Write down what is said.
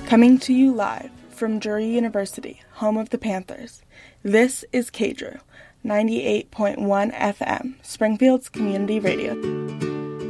Coming to you live from Drury University, home of the Panthers, this is KDRU, 98.1 FM, Springfield's community radio.